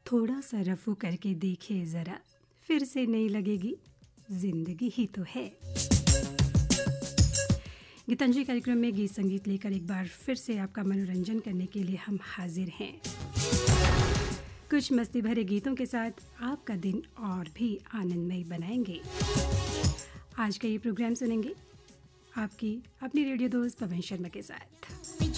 थोड़ा सा रफू करके देखे ज़रा, फिर से नहीं लगेगी, जिंदगी ही तो है। गीतांजलि कार्यक्रम में गीत संगीत लेकर एक बार फिर से आपका मनोरंजन करने के लिए हम हाजिर हैं। कुछ मस्ती भरे गीतों के साथ आपका दिन और भी आनंदमय बनाएंगे। आज का ये प्रोग्राम सुनेंगे आपकी अपनी रेडियो दोस्त पवन शर्मा के साथ।